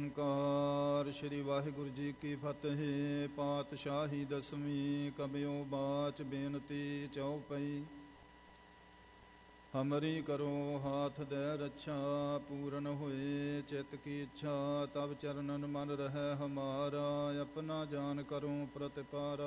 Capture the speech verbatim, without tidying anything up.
ਓੰਕਾਰ ਸ਼੍ਰੀ ਵਾਹਿਗੁਰੂ ਜੀ ਕੀ ਫਤਿਹ। ਪਾਤਸ਼ਾਹੀ ਦਸਵੀਂ ਕਬਿਓ ਬਾਚ ਬੇਨਤੀ ਚਉਪਈ। ਹਮਰੀ ਕਰੋ ਹਾਥ ਦੇ ਰੱਛਾ, ਪੂਰਨ ਹੋਏ ਚਿਤ ਕੀ ਇੱਛਾ। ਤਬ ਚਰਨਨ ਮਨ ਰਹਿ ਹਮਾਰਾ, ਆਪਣਾ ਜਾਨ ਕਰੋ ਪ੍ਰਤਿਪਾਰਾ।